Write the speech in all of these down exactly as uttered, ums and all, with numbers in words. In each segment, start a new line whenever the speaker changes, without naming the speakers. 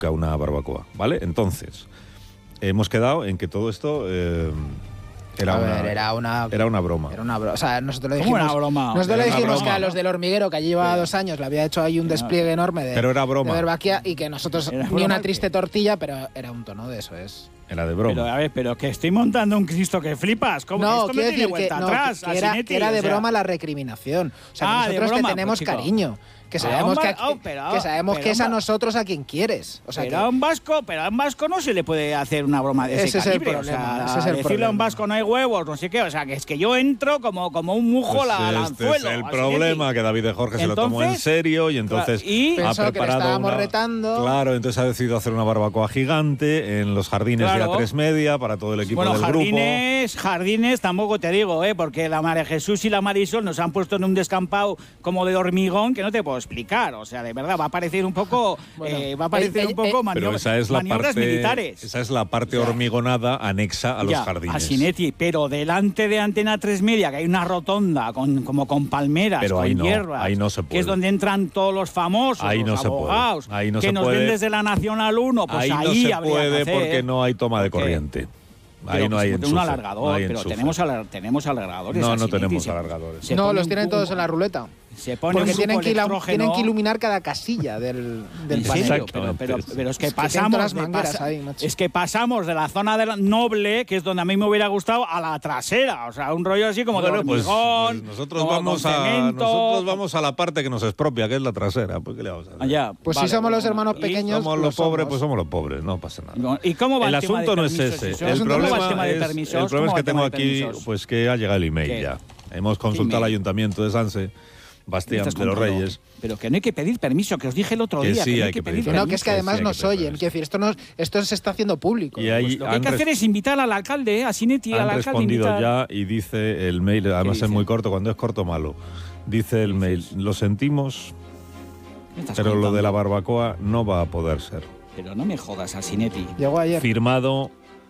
una barbacoa, ¿vale? Entonces, hemos quedado en que todo esto eh, era,
a
una,
ver, era una
era una broma.
Era una broma. O sea, nosotros le
¿Cómo
dijimos,
una broma?
nosotros le
Era una
dijimos
broma,
que a
¿no?
los del hormiguero, que allí llevaba dos años, le había hecho ahí un despliegue enorme de,
Pero era broma.
de verbaquía y que nosotros
Era
ni
broma
una
que-
triste tortilla, pero era un tono de eso, es.
Era de broma.
Pero a ver, pero que estoy montando un Cristo que flipas. ¿Cómo?
No,
Esto no
quiero
tiene
decir que,
vuelta
no,
atrás,
que, era,
Asinetti,
que era de
o sea.
broma la recriminación. O sea, que
Ah, de
nosotros
broma,
te tenemos
pues, chico.
cariño. Que
Pero
sabemos,
a un
que,
va- oh, pero-
que, sabemos
pero
que es a
un va-
nosotros a quien quieres. O sea,
Pero
que,
a un vasco, pero a un vasco no se le puede hacer una broma de ese,
Ese es el
calibre.
problema,
o sea,
ese es el
decirle a un
problema.
vasco no hay huevos, no sé qué. O sea, que es que yo entro como, como un mujo
Pues
la, al
este
anzuelo.
es el
Asinetti.
problema, que David de Jorge se lo tomó en
Entonces,
serio y entonces
y-
ha
Pensó que le
preparado
estábamos
una-
retando.
Claro, entonces ha decidido hacer una barbacoa gigante en los jardines de
Claro.
A tres Media para todo el equipo
Bueno,
del
jardines, jardines tampoco te digo, ¿eh? Porque la María Jesús y la Marisol nos han puesto en un descampado como de hormigón que no te puedo explicar. O sea, de verdad, va a parecer un poco,
Bueno,
eh, va a parecer
eh,
un poco
eh,
grupo.
maniobra-
Pero esa es la
maniobras
parte,
militares.
esa es la parte
Ya.
hormigonada anexa a los
Ya,
jardines.
Asinetti, pero delante de Antena tres Media, que hay una rotonda con, como con palmeras,
Pero
con
ahí no,
hierbas,
ahí no se
que es
puede.
donde entran todos los famosos,
Ahí
los
no se puede,
abogados,
ahí no
que
se
nos
puede.
ven desde la Nacional uno, pues
ahí
ahí,
no se
habría
puede
que hacer.
porque no hay toma de
¿Por qué?
corriente.
Pero
Ahí no
que
hay
se monte un
enchufe,
alargador,
no hay
pero
enchufe.
tenemos, alar- tenemos alargadores.
No, no
Asinetti,
tenemos
se-
alargadores.
se
no,
pone
los
un
tienen
cubo-
todos en la ruleta.
Se pone
Porque
un
tienen
cubo
que, ilu-
electrógeno.
tienen que iluminar cada casilla del, del
¿En
panel.
serio? Pero, pero, pero es que
Es que tienen
pasamos
todas las
de
mangueras
pasa-
ahí, macho.
es que pasamos de la zona de la noble, que es donde a mí me hubiera gustado, a la trasera. O sea, un rollo así como
Bueno,
de
pues,
hormigón,
pues nosotros
como
vamos
con
a
cemento.
nosotros vamos a la parte que nos expropia, que es la trasera. Pues, ¿qué le vamos a hacer?
Allá,
Pues
vale,
si somos
bueno,
los hermanos
y-
pequeños,
Somos
lo
los pobres,
somos.
pues somos los pobres, no pasa nada.
¿Y cómo va el,
El
tema
asunto
de
no es
permisos?
ese.
Eso?
El
¿Cómo va
problema,
el tema de
es,
permisos?
el problema
¿Cómo
es
va
que
el tema
tengo
de
aquí
permisos?
pues que ha llegado el email
¿Qué?
ya. Hemos consultado al
email?
Ayuntamiento de Sanse,
¿Qué
Bastián
estás
de los
contando?
Reyes.
Pero que no hay que pedir permiso, que os dije el otro
Que
día.
sí,
que no
hay que pedir
Que no, que es que
Sí,
además
sí, hay
nos
que pedir
oyen.
permiso.
Quiero decir, esto, no, esto se está haciendo público.
Y ahí
Pues lo que hay
han
que hacer
res-
es invitar al alcalde, eh, a Sinetti, al
han
alcalde.
respondido
invitar-
ya y dice el mail, además es
dice?
muy corto, cuando es corto malo. Dice el mail, lo sentimos,
¿Qué estás
pero lo
contando?
de la barbacoa no va a poder ser.
Pero no me jodas, a Sinetti.
Llegó ayer.
Firmado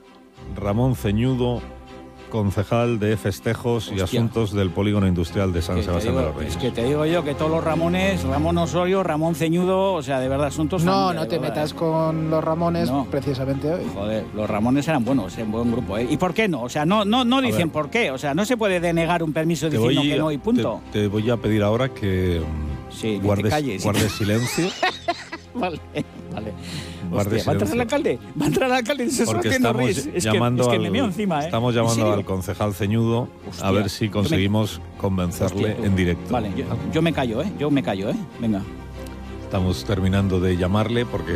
Ramón Ceñudo, concejal de Festejos y
Hostia.
Asuntos del Polígono Industrial de San
Que te
Sebastián de
digo-
los Reyes.
Es que te digo yo que todos los Ramones, Ramón Osorio, Ramón Ceñudo, o sea, de verdad, asuntos.
No,
familia,
no
de
te
verdad,
metas
eh.
con los Ramones
No.
precisamente hoy.
Joder, los Ramones eran buenos, en buen grupo, ¿eh? ¿Y por qué no? O sea, no, no, no dicen
ver.
por qué. O sea, no se puede denegar un permiso
Te
diciendo
voy,
que no y punto.
te, te voy a pedir ahora que mm,
Sí, que te
guardes,
calles.
guardes silencio.
Vale, vale.
Guarde
Hostia, ¿va a entrar el
silencio.
alcalde? ¿Va a entrar el alcalde? Se está
Porque
haciendo
estamos
ris. Es que,
llamando,
es que
al,
me meo encima, ¿eh?
estamos
¿En
llamando
serio?
al concejal Ceñudo
Hostia,
a ver si
yo me-
conseguimos convencerle
Hostia, tú.
en directo.
Vale, yo, yo me callo, ¿eh? Yo me callo, ¿eh? Venga.
Estamos terminando de llamarle porque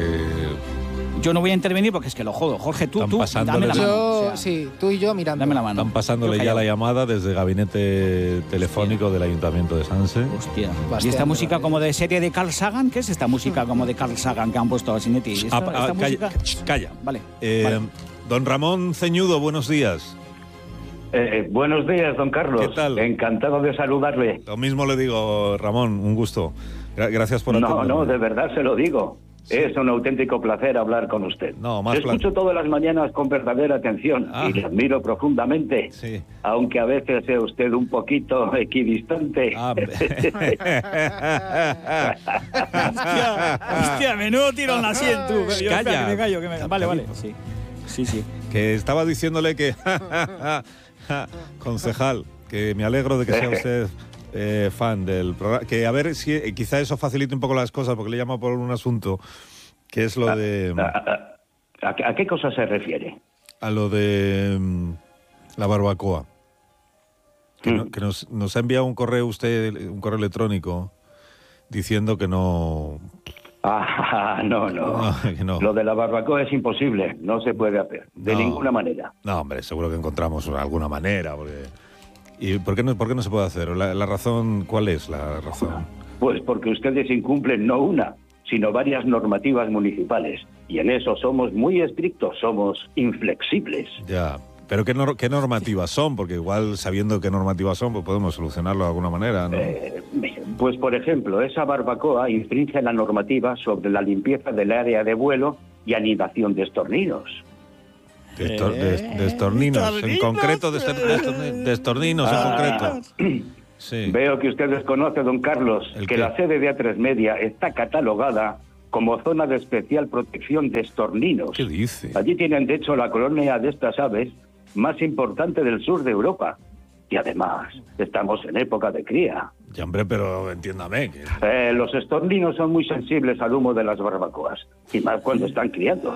Yo no voy a intervenir porque es que lo jodo. Jorge, tú,
Están
tú,
pasándole
dame la
de-
mano.
Yo,
o sea,
sí, tú y yo mirando.
Dame la mano.
están pasándole
Yo
ya
callado.
la llamada desde el gabinete telefónico del Ayuntamiento de Sanse.
Hostia.
Bastián
¿Y esta
de
música
los
como de serie de Carl Sagan? ¿Qué es esta música como de Carl Sagan que han puesto a Sinetti? ¿Esta,
Ah, ah,
esta
calla,
música?
calla.
Vale.
Eh,
vale.
Don Ramón Ceñudo, buenos días.
Eh, buenos días, don Carlos.
¿Qué tal?
Encantado de saludarle.
Lo mismo le digo, Ramón, un gusto. Gra- gracias por
No,
atenderme.
no, de verdad se lo digo. Es un auténtico placer hablar con usted.
No, más
Le escucho todas las mañanas con verdadera atención
Ah.
y le admiro profundamente.
Sí.
Aunque a veces sea usted un poquito equidistante.
Ah,
Hostia, hostia, menudo tirón así en tú. Yo, espera,
Calla.
que me callo, que me... Vale, vale. Sí, sí, sí.
que estaba diciéndole que, concejal, que me alegro de que sea usted eh, fan del programa, que a ver si eh, quizá eso facilite un poco las cosas, porque le llamo por un asunto, que es lo de,
¿A, a- a- a qué cosa se refiere?
a lo de mm, la barbacoa, que, no-
Mm.
que nos, nos ha enviado un correo usted, un correo electrónico, diciendo que no...
Ah, no, no.
No, que no.
Lo de la barbacoa es imposible. No se puede hacer. De
No.
ninguna manera.
No, hombre, seguro que encontramos alguna manera, porque... ¿Y por qué no, por qué no se puede hacer? ¿La, la razón, cuál es la razón?
Pues porque ustedes incumplen no una, sino varias normativas municipales. Y en eso somos muy estrictos, somos inflexibles.
Ya, pero ¿qué, nor- qué normativas son? Porque igual sabiendo qué normativas son, pues podemos solucionarlo de alguna manera, ¿no?
Eh, pues, por ejemplo, esa barbacoa infringe la normativa sobre la limpieza del área de vuelo y anidación de estorninos.
De, estor- de- de estorninos, en
¿Estorninos?
concreto, de, estor- de estorni- de estorninos, en
Ah.
concreto. Sí.
Veo que usted desconoce, don Carlos,
¿El
que
qué?
la sede de A tres Media está catalogada como zona de especial protección de estorninos.
¿Qué dice?
Allí tienen, de hecho, la colonia de estas aves más importante del sur de Europa. Y además, estamos en época de cría.
Ya, hombre, pero entiéndame. Que...
Eh, los estorninos son muy sensibles al humo de las barbacoas, y más cuando están criando.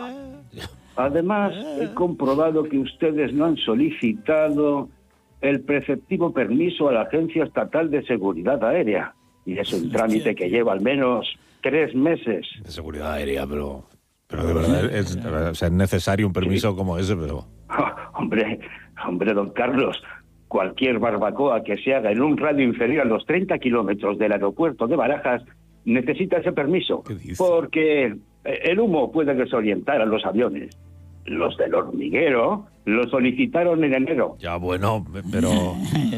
Además, he comprobado que ustedes no han solicitado el preceptivo permiso a la Agencia Estatal de Seguridad Aérea. Y es un trámite que lleva al menos tres meses.
De seguridad aérea, pero... Pero de verdad, es, o sea, es necesario un permiso sí. como ese, pero...
Oh, hombre, hombre, don Carlos, cualquier barbacoa que se haga en un radio inferior a los treinta kilómetros del aeropuerto de Barajas necesita ese permiso.
¿Qué dice?
Porque el humo puede desorientar a los aviones. Los del hormiguero lo solicitaron en enero.
Ya, bueno, pero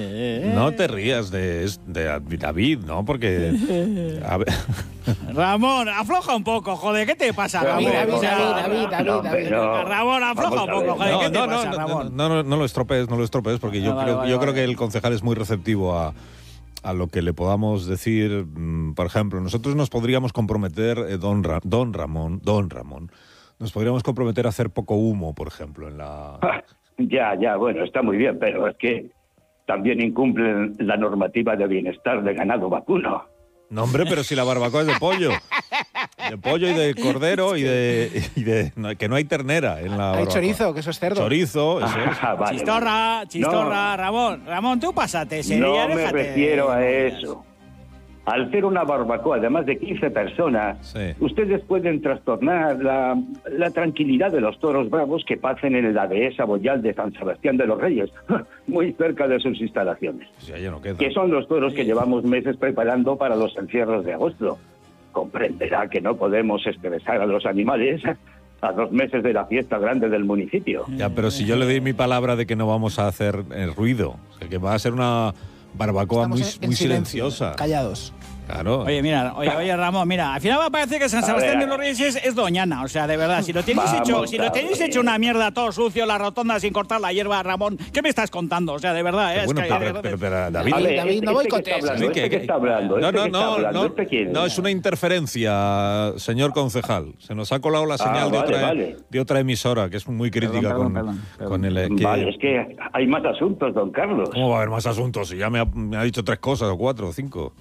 no te rías de, de David, ¿no? Porque... A ver.
Ramón, afloja un poco, joder, ¿qué te pasa,
David,
Ramón?
David,
O sea,
David, David,
no,
David.
pero-
Ramón, afloja un
Vamos a
poco,
ver.
joder, ¿qué
No,
te
no,
pasa,
no,
Ramón?
no, no, no lo estropees, no lo estropees, porque yo
Ah, vale,
creo,
vale,
yo
vale.
creo que el concejal es muy receptivo a, a lo que le podamos decir. mm, Por ejemplo, nosotros nos podríamos comprometer, eh, don, Ra- don Ramón, don Ramón, nos podríamos comprometer a hacer poco humo, por ejemplo, en la...
Ya, ya, bueno, está muy bien, pero es que también incumplen la normativa de bienestar de ganado vacuno.
No, hombre, pero si la barbacoa es de pollo. De pollo y de cordero y de... y de no, que no hay ternera en la
Hay
barbacoa.
chorizo, que eso es cerdo.
Chorizo, eso es.
Ah, vale,
Chistorra,
vale.
chistorra, Ramón. Ramón, tú pásate,
No,
Sevilla,
no me
déjate de-
refiero a eso. Al ser una barbacoa de más de quince personas,
Sí.
ustedes pueden trastornar la, la tranquilidad de los toros bravos que pasen en la dehesa boyal de San Sebastián de los Reyes, muy cerca de sus instalaciones,
Pues ya, ya no queda.
que son los toros que llevamos meses preparando para los encierros de agosto. Comprenderá que no podemos estresar a los animales a dos meses de la fiesta grande del municipio.
Ya, pero si yo le doy mi palabra de que no vamos a hacer eh, ruido, o sea, que va a ser una barbacoa
Estamos
muy,
en- en
muy
silencio,
silenciosa.
Callados.
Claro.
Oye, mira, oye, oye, Ramón, mira, al final va a parecer que San
A
Sebastián
ver,
de los Reyes es, es Doñana, o sea, de verdad, si lo tenéis
Vamos
hecho, si lo
a
tenéis
ver.
hecho una mierda todo sucio, la rotonda sin cortar la hierba, Ramón, ¿qué me estás contando? O sea, de verdad,
Pero
¿eh?
bueno,
Es que,
pero,
de verdad,
pero- pero, David...
David,
Vale, este-
no
este
boicotees,
que está hablando,
Sí,
este
que-
que está hablando,
no,
este
no,
que está
no,
hablando,
no,
este quién
no, es una interferencia, señor concejal. Se nos ha colado la señal de,
vale,
otra,
vale.
de otra emisora, que es muy crítica
Perdón,
con,
perdón, perdón,
con el... eh, que-
Vale, es que hay más asuntos, don Carlos.
¿Cómo va a haber más asuntos? Si ya me ha, me ha dicho tres cosas, o cuatro, o cinco.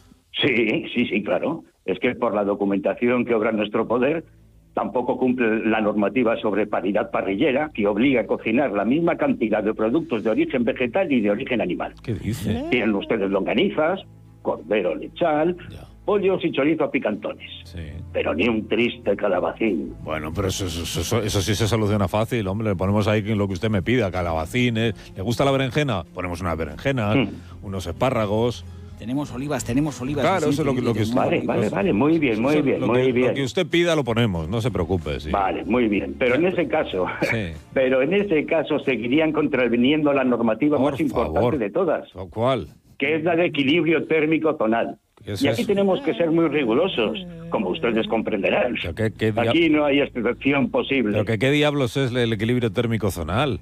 Sí, sí, sí, claro. Es que por la documentación que obra en nuestro poder, tampoco cumple la normativa sobre paridad parrillera, que obliga a cocinar la misma cantidad de productos de origen vegetal y de origen animal.
¿Qué dice?
Tienen ustedes longanizas, cordero lechal,
Ya.
pollos y chorizo picantones.
Sí.
Pero ni un triste calabacín.
Bueno, pero eso, eso, eso, eso sí se soluciona fácil, hombre. Le ponemos ahí lo que usted me pida, calabacines. ¿Le gusta la berenjena? Ponemos unas berenjenas,
Mm.
unos espárragos.
tenemos olivas, tenemos olivas.
Claro,
sí,
eso es lo que- lo que-
tenemos-
Vale, vale,
Los-
vale, muy bien, muy
Eso,
bien,
lo
muy
que,
bien.
Lo que usted pida lo ponemos, no se preocupe. Sí.
Vale, muy bien. Pero en ese caso,
Sí.
pero en ese caso seguirían contraviniendo la normativa
Por
más importante
favor.
de todas,
¿Cuál?
que es la de equilibrio térmico zonal.
¿Qué es
Y aquí
eso?
tenemos que ser muy rigurosos, como ustedes comprenderán.
Pero qué- qué dia-
Aquí no hay excepción posible.
¿Pero que, qué diablos es el equilibrio térmico zonal?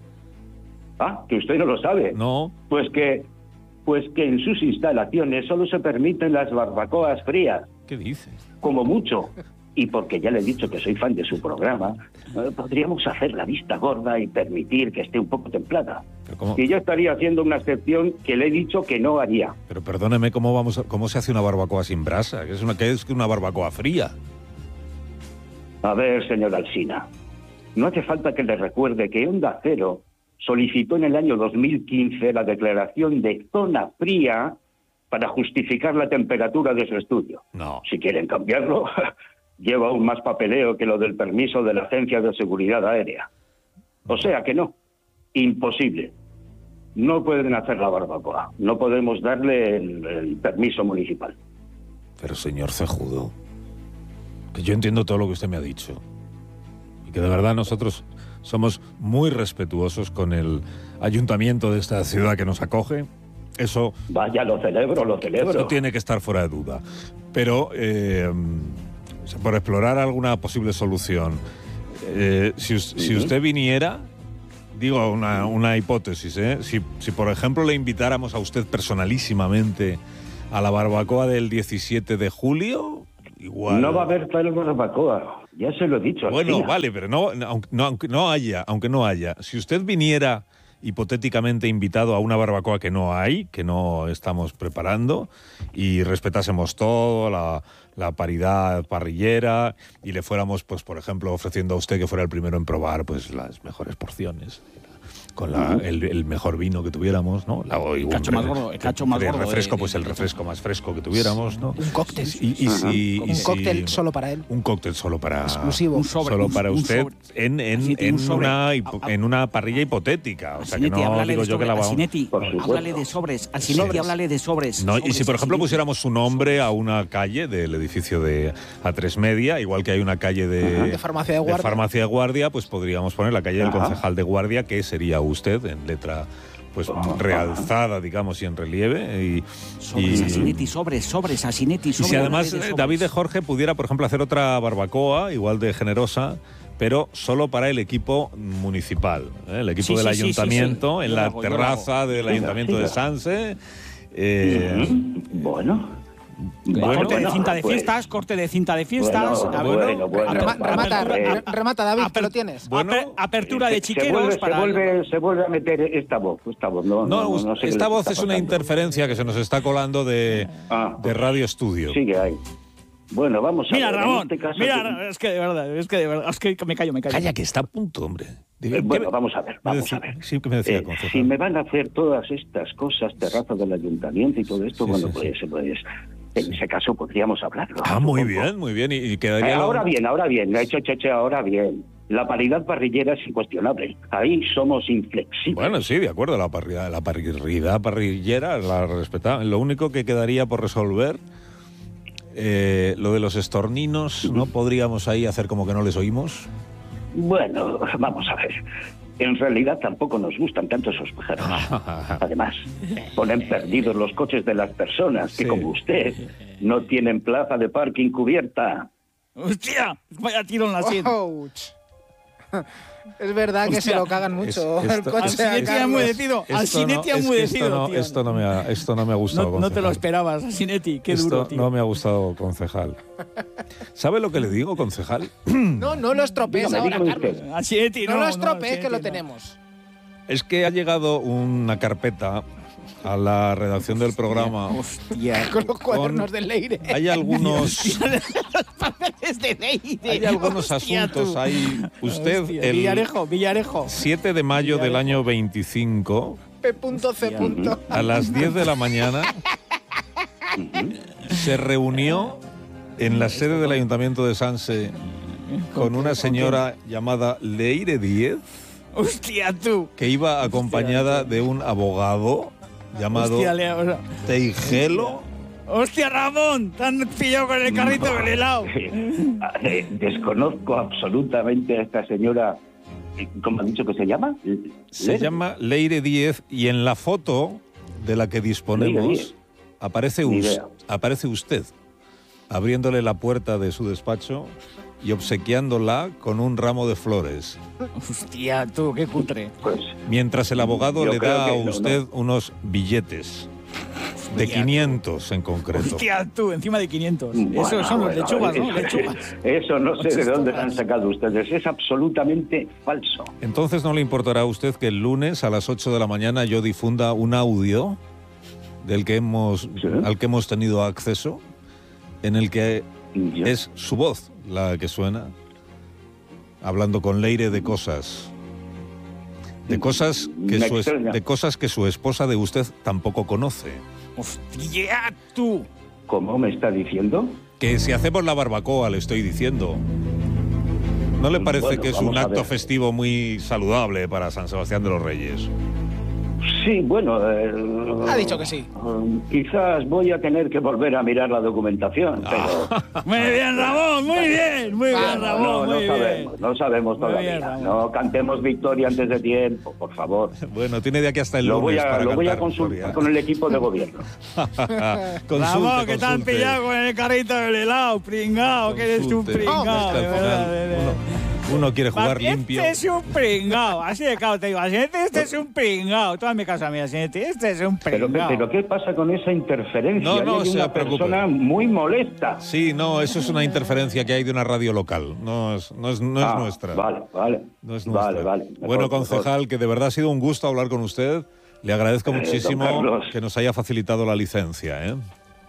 Ah, que usted no lo sabe.
No.
Pues que, pues que en sus instalaciones solo se permiten las barbacoas frías,
¿Qué dices?
como mucho. Y porque ya le he dicho que soy fan de su programa, eh, podríamos hacer la vista gorda y permitir que esté un poco templada.
Pero, ¿cómo?
Y yo estaría haciendo una excepción que le he dicho que no haría.
Pero perdóneme, ¿cómo, vamos a- ¿cómo se hace una barbacoa sin brasa? ¿Qué es una, qué es una barbacoa fría?
A ver, señor Alsina, no hace falta que le recuerde que Onda Cero solicitó en el año dos mil quince la declaración de zona fría para justificar la temperatura de su estudio.
No.
Si quieren cambiarlo, lleva aún más papeleo que lo del permiso de la Agencia de Seguridad Aérea. O sea que no, imposible. No pueden hacer la barbacoa, no podemos darle el, el permiso municipal.
Pero señor Cejudo, que yo entiendo todo lo que usted me ha dicho. Y que de verdad nosotros somos muy respetuosos con el ayuntamiento de esta ciudad que nos acoge. Eso,
Vaya, lo celebro, lo celebro.
eso tiene que estar fuera de duda. Pero eh, o sea, por explorar alguna posible solución, eh, si, us- si
Ujú.
usted viniera, digo una, una hipótesis, ¿eh? si, si por ejemplo le invitáramos a usted personalísimamente a la barbacoa del diecisiete de julio igual.
No va a haber tal barbacoa, ya se lo he dicho.
Bueno,
Alsina.
vale, pero no, no, aunque, no, aunque no haya, aunque no haya, si usted viniera hipotéticamente invitado a una barbacoa que no hay, que no estamos preparando, y respetásemos todo, la, la paridad parrillera, y le fuéramos, pues, por ejemplo, ofreciendo a usted que fuera el primero en probar, pues, las mejores porciones, con la, el, el mejor vino que tuviéramos, ¿no? La,
El cacho más gordo, el cacho más
el
gordo
refresco,
de-
pues el
de-
refresco más fresco que tuviéramos, ¿no?
Un cóctel.
Y, y si, y
Un
si-
cóctel solo para él.
Un cóctel solo para...
Exclusivo.
Un sobre,
solo
un-
para
un
usted
sobre.
en, en,
Asinetti,
en,
un sobre.
una, hipo-
A- a-
en una parrilla hipotética. O sea, que
Asinetti,
no
háblale
digo
de
yo que la
sobres.
vamos...
Asinetti,
Por supuesto.
háblale de sobres. Asinetti,
Sobres.
háblale de sobres.
No, y
Sobres,
si, por ejemplo,
Asinetti.
pusiéramos su nombre a una calle del edificio de A tres Media, igual que hay una calle de,
De farmacia de guardia.
farmacia de guardia, pues podríamos poner la calle del
Ajá.
concejal de guardia, que sería usted, en letra pues
Ajá.
realzada, digamos, y en relieve. Y,
Sobres,
y-
Asinetti, sobres, sobres, Asinetti,
y
sobres.
si además
háblale de
eh,
sobres.
David de Jorge pudiera, por ejemplo, hacer otra barbacoa, igual de generosa, pero solo para el equipo municipal, ¿eh? El equipo
Sí,
del
sí, sí, sí,
ayuntamiento,
sí.
en
Yo
la
lo hago, yo lo
terraza
hago.
del
Siga,
ayuntamiento de
siga.
Sanse. eh,
Mm, Bueno.
Bueno,
corte de
bueno,
cinta de
pues,
fiestas, corte de cinta de fiestas.
Bueno,
a ver,
bueno, bueno,
Rema-
vamos
remata,
a ver.
re- remata, David, que
Aper-
lo tienes.
Bueno,
aper- apertura de
Se-
chiqueros
se vuelve,
para...
se vuelve, se vuelve a meter esta voz, esta voz. No,
No,
no, no, no sé qué
esta
les
voz
está
es una
pasando.
interferencia que se nos está colando de,
Ah,
de Radio Estudio.
Sigue ahí. Bueno, vamos a
Mira,
ver.
Ramón,
en este caso,
mira, es que de verdad, es que de verdad, es que me callo, me callo.
Calla, que está a punto, hombre. Diga,
Eh,
¿qué
bueno,
me-
vamos a ver,
me
vamos
decía-
a ver.
Sí, que me decía,
Eh,
concejal.
si me van a hacer todas estas cosas, terraza del ayuntamiento y todo esto,
Sí,
bueno,
sí,
pues,
sí.
pues en ese caso podríamos hablarlo.
Ah, muy
supongo.
bien, muy bien. Y, y
Eh,
quedaría... la-
ahora bien, ahora bien, hecho, hecho, hecho, ahora bien. La paridad parrillera es incuestionable. Ahí somos inflexibles.
Bueno, sí, de acuerdo, la parrilla, la parrilla parrillera la respetamos. Lo único que quedaría por resolver, eh, lo de los estorninos, ¿no podríamos ahí hacer como que no les oímos?
Bueno, vamos a ver. En realidad tampoco nos gustan tanto esos pájaros. Además, ponen perdidos los coches de las personas que,
Sí.
como usted, no tienen plaza de parking cubierta.
¡Hostia! Vaya tiro en la sien.
Ouch. Es verdad que
Hostia.
se lo cagan mucho
Es-
el
esto-
coche.
esto-
a
Asinetti ha
Carlos.
enmudecido.
Esto
Asinetti
no-
ha
es que
enmudecido,
esto no,
tío.
esto no me ha, esto no me ha gustado,
No, no te lo
concejal.
esperabas, Asinetti. Qué
Esto
duro, tío.
no me ha gustado, concejal. ¿Sabe lo que le digo, concejal?
No, no lo estropees
Dígame,
ahora,
dígame
Carlos.
usted.
Asinetti,
No,
no.
lo estropees, que lo
Asinetti, no.
tenemos.
Es que ha llegado una carpeta a la redacción del programa.
Hostia.
Con los cuadernos del Leire.
Hay algunos,
Papeles de Leire.
hay algunos
Hostia,
asuntos.
tú.
Hay usted
Hostia,
el
Villarejo, Villarejo.
siete de mayo del año veinticinco
P.C.
a las diez de la mañana se reunió en la sede del Ayuntamiento de Sanse con una señora llamada Leire Díez,
Hostia, tú.
que iba acompañada de un abogado llamado
Hostia, Leo.
Teigelo.
Hostia, Ramón. Te han pillado con el carrito del helado.
Eh, desconozco absolutamente a esta señora. ¿Cómo ha dicho que se llama?
Se llama Leire Díez y en la foto de la que
Leire
disponemos
Díez.
aparece,
Ni
us-
idea.
aparece usted abriéndole la puerta de su despacho y obsequiándola con un ramo de flores,
Hostia, tú, qué cutre.
Pues
mientras el abogado
Yo
le
creo
da a
que no,
usted unos billetes de
Hostia,
quinientos en concreto.
Hostia, tú, encima de quinientos.
bueno,
Eso son los
bueno,
lechugas, ¿no?
eso-
Lechugas.
Eso no sé de dónde lo han sacado ustedes. Es absolutamente falso.
Entonces, ¿no le importará a usted que el lunes a las ocho de la mañana yo difunda un audio del que hemos,
Sí.
al que hemos tenido acceso, en el que
Yo-
es su voz la que suena, hablando con Leire de cosas, de cosas que
Me
su, es-
extraña.
de cosas que su esposa de usted tampoco conoce.
Hostia, tú.
¿Cómo me está diciendo?
Que si hacemos la barbacoa, le estoy diciendo. ¿No le parece
Bueno,
que es un
vamos a
acto
ver.
festivo muy saludable para San Sebastián de los Reyes?
Sí, bueno. eh,
Ha dicho que sí.
eh, Quizás voy a tener que volver a mirar la documentación, pero.
Muy bien, Ramón, muy bien, muy bien,
Vamos,
No,
Ramón,
no, no
muy bien.
sabemos, no sabemos
Muy
todavía.
bien, Ramón.
No cantemos victoria antes de tiempo, por favor.
Bueno, tiene de aquí hasta el
Lo voy
lunes
a,
para
lo voy a
cantar
consultar
victoria.
con el equipo de gobierno.
Consulte,
Ramón, que te han
consulte.
pillado con el carrito del helado, pringao, que eres un
Consulte.
pringao,
Es que
de
al
verdad,
final
de verdad.
uno- Uno quiere jugar limpio.
Este es un pringao, así de claro te digo, Asinete, este es un pringao. Tú hazme caso a mí, Asinete, este es un
Pero,
pringao.
pero ¿qué pasa con esa interferencia?
No, no
Hay
se
una
preocupe.
persona muy molesta.
Sí, no, eso es una interferencia que hay de una radio local. No es, no es, no es
Ah,
nuestra.
Vale, vale.
No es nuestra.
Vale, vale. Mejor,
Bueno,
mejor.
concejal, que de verdad ha sido un gusto hablar con usted. Le agradezco
Eh,
muchísimo
don Carlos.
que nos haya facilitado la licencia, ¿eh?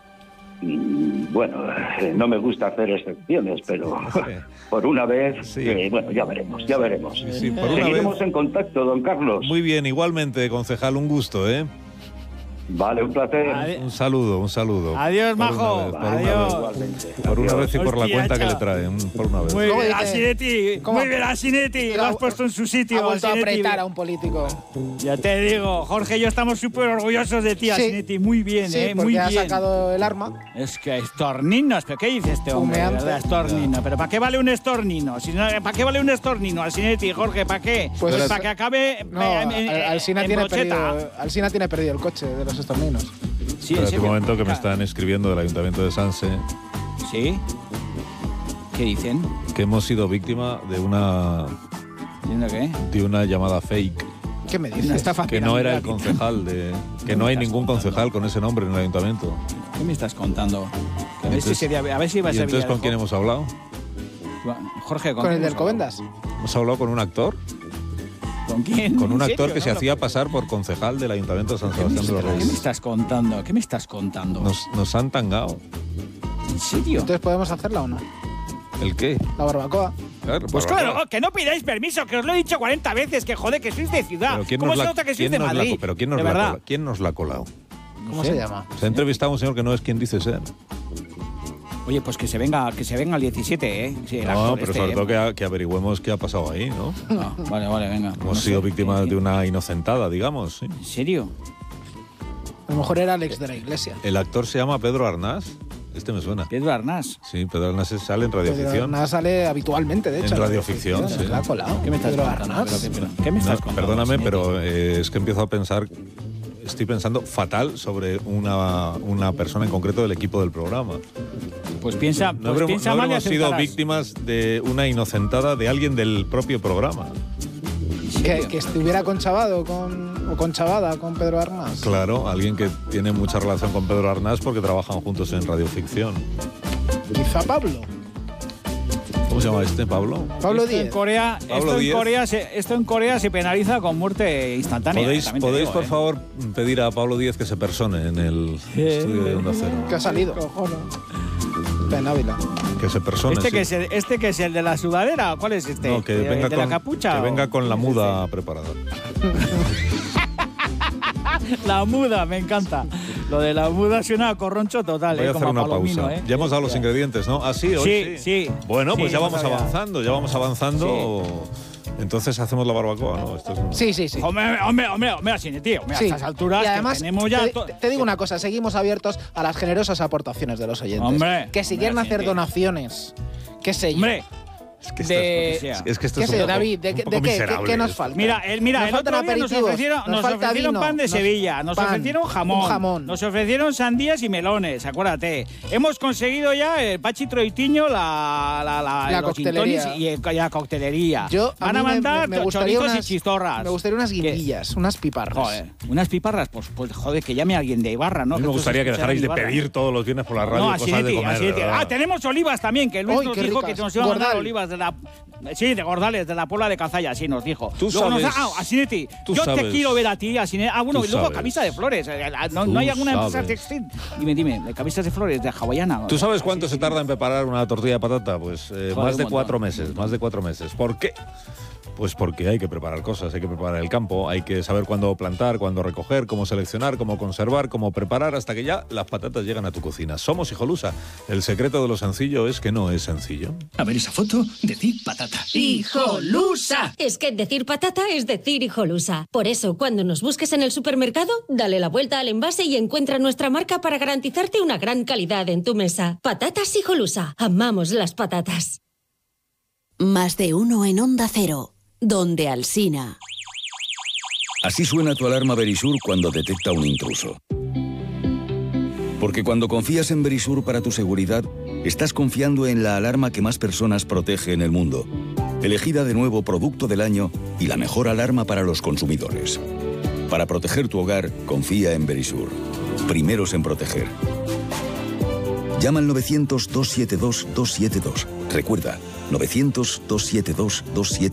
Mm, Bueno, eh, no me gusta hacer excepciones, pero por una vez,
Sí.
eh, bueno, ya veremos, ya veremos.
Sí, sí, por una
Seguiremos
vez.
en contacto, don Carlos.
Muy bien, igualmente, concejal, un gusto, ¿eh?
Vale, un placer.
Adi-
Un saludo, un saludo.
Adiós,
Por una
majo.
vez, por una
Adiós.
vez.
Igualmente.
Por una
Adiós.
vez y por la
Hostia,
cuenta que le
chao.
traen, por una vez.
Muy
Luego
bien,
dice-
Asineti,
¿Cómo?
muy bien, Asineti, lo has puesto en su sitio,
Ha vuelto a
Asineti.
apretar a un político.
Ya te digo, Jorge y yo estamos súper orgullosos de ti,
Sí.
Asineti, muy bien,
Sí,
eh,
porque
muy
ha
bien.
sacado el arma.
Es que estorninos, ¿pero qué dice este hombre? de
Humeante.
verdad, estornino, pero ¿para qué vale un estornino? Si no, ¿para qué vale un estornino, Asineti, Jorge, ¿para qué?
Pues-
para que acabe
No,
en, en-
Al- Alsina
en
tiene
brocheta.
perdido, Alsina tiene perdido el coche de los estorninos.
Sí, en
Espérate un
serio.
momento que me
Ah,
están escribiendo del Ayuntamiento de Sanse
¿Sí? ¿Qué dicen?
que hemos sido víctima de una,
¿Diciendo qué?
de una llamada fake.
¿Qué me
Una
dices?
estafa
Que no era el
piramidal.
concejal de... Que no hay ningún concejal con ese nombre en el Ayuntamiento.
¿Qué me estás contando? Que a ver si
Entonces-
sería, a ver si va a
¿Y
ser
entonces con
Villarejo.
quién hemos hablado?
Jorge,
¿Con el
quién
del
hemos
Covendas?
Hemos hablado con un actor,
hablado? ¿Con quién?
con un
¿En
actor
serio?
que se
No,
hacía pasar por concejal del Ayuntamiento de San
¿Qué me,
Sebastián de los
estás, ¿Qué me
Reyes.
estás contando? ¿Qué me estás contando?
Nos, nos han tangado.
¿En serio?
Entonces podemos hacerla o no.
¿El qué?
La barbacoa.
Claro,
Pues
barbacoa.
claro, que no pidáis permiso, que os lo he dicho cuarenta veces, que joder, que sois de ciudad.
Pero ¿quién
¿Cómo
nos
se
la-
nota que sois
quién
de
nos la-
Madrid?
pero ¿quién nos,
de
la,
verdad.
cola- ¿quién nos la ha colado?
¿Cómo
No
se
sé.
llama?
Se ha entrevistado a un señor que no es quien dice ser.
Oye, pues que se venga, que se venga al diecisiete, ¿eh? Sí, el
No,
actor
pero
este,
sobre
¿eh?
todo que, a- que averigüemos qué ha pasado ahí, ¿no?
No, vale, vale, venga.
Hemos
No
sido
sé,
víctimas
¿qué-
de una inocentada, digamos. ¿sí?
¿En serio?
A lo mejor era Alex de la Iglesia.
El actor se llama Pedro Arnás. Este me suena.
Pedro Arnás.
Sí, Pedro Arnás sale en
Pero
radioficción.
nada sale habitualmente, de
En
hecho.
radioficción, sí.
Se la ha colado.
¿Qué me estás
Pedro
contando?
Arnaz.
Pero, pero, ¿Qué me estás
No,
contando?
perdóname,
Sinéti?
pero eh, es que empiezo a pensar, estoy pensando fatal sobre una, una persona en concreto del equipo del programa.
Pues piensa,
No
pues
habremos,
piensa
no
mal y
habremos sido
acertarás.
víctimas de una inocentada de alguien del propio programa.
Que, que estuviera conchavado con, o conchavada con Pedro Arnaz.
Claro, alguien que tiene mucha relación con Pedro Arnás porque trabajan juntos en radioficción.
Quizá Pablo.
¿Cómo se llama este, Pablo?
Pablo
Esto en
Díez.
Corea,
Pablo
esto en
Díez.
Corea, se, esto en Corea se penaliza con muerte instantánea.
¿Podéis,
también te
podéis
digo,
por
¿eh?
favor, pedir a Pablo Díez que se persone en el estudio de Onda Cero?
Que ha salido. En Ávila.
Que se persone,
Este
sí.
que, es el, este que es el de la sudadera, ¿cuál es este?
No, que
¿El
venga
de
con,
la capucha?
que
o-
venga con la
¿quién es
muda preparada.
este? La muda, me encanta. Lo de la muda suena a corroncho total,
Voy
¿eh?
a hacer
Como
una
a palomino,
pausa.
¿eh?
Ya hemos dado los ingredientes, ¿no? Ah, sí, hoy
Sí, sí.
Bueno, pues
Sí,
ya
hemos
vamos
dado ya.
avanzando, ya vamos avanzando. Entonces hacemos la barbacoa, ¿no? Esto es un-
Sí, sí, sí.
Hombre, hombre, hombre, hombre, así, tío. Mira,
Sí.
a estas alturas
y
que
además,
tenemos ya...
te,
to-
te- te digo una cosa, seguimos abiertos a las generosas aportaciones de los oyentes.
Hombre,
que si
hombre,
quieren
sí,
hacer
sí.
donaciones, qué sé yo.
Hombre,
Es que
de-
esto es, es que esto
¿Qué
es
sé
un
yo,
poco-
David? ¿De,
un
qué-
poco
de qué, qué-
miserable
qué nos
esto.
falta?
mira, el, mira,
Nos
el otro
faltan
día nos
aperitivos,
ofrecieron,
nos
nos
falta
ofrecieron
vino,
pan de
nos-
Sevilla, nos
pan,
ofrecieron jamón,
un jamón.
nos ofrecieron sandías y melones, acuérdate. Hemos conseguido ya el Pachi Troitiño, la, la, la,
La
los
coctelería.
gin tonics y, el- y la coctelería.
Yo, a
Van
mí
a
me-
mandar
me, me gustaría
chorizos
unas,
y chistorras.
Me gustaría unas
¿Qué?
guindillas, unas piparras.
Joder, unas piparras, pues, pues joder, que llame a alguien de Ibarra, ¿no?
A mí
Que
me
estos
gustaría que
escucharán
dejarais de
Ibarra.
pedir todos los viernes por la radio
No,
cosas
así
de
de ti,
comer.
así de ti.
¿verdad?
Ah, tenemos olivas también, que Luis
Uy,
nos
qué
dijo
ricas.
que nos iba a mandar
Gordal.
olivas de la... Sí, de Gordales, de la Puebla de Cazalla, sí, nos dijo.
Tú
Luego nos
sabes-
da- ah, Asineti,
tú
yo
sabes-
te quiero ver a ti, Asineti. Ah, bueno,
tú
y luego
sabes-
camisa de flores. eh, ¿No,
tú
no hay alguna empresa
sabes-
textil? Dime, dime, de camisas de flores, de hawaiana.
¿Tú sabes cuánto se tarda en preparar una tortilla de patata? Pues eh,
Joder,
más de
un
cuatro
montón.
meses, más de cuatro meses. ¿Por qué? Pues porque hay que preparar cosas, hay que preparar el campo, hay que saber cuándo plantar, cuándo recoger, cómo seleccionar, cómo conservar, cómo preparar, hasta que ya las patatas llegan a tu cocina. Somos Hijolusa. El secreto de lo sencillo es que no es sencillo.
A ver esa foto, decir patata.
¡Hijolusa! Es que decir patata es decir hijolusa. Por eso, cuando nos busques en el supermercado, dale la vuelta al envase y encuentra nuestra marca para garantizarte una gran calidad en tu mesa. Patatas Hijolusa. Amamos las patatas.
Más de uno en Onda Cero, donde Alsina.
Así suena tu alarma Verisur cuando detecta un intruso. Porque cuando confías en Verisur para tu seguridad, estás confiando en la alarma que más personas protege en el mundo. Elegida de nuevo Producto del Año y la mejor alarma para los consumidores. Para proteger tu hogar, confía en Verisur. Primeros en proteger. Llama al novecientos, dos siete dos, dos siete dos. Recuerda, novecientos, dos siete dos, dos siete dos.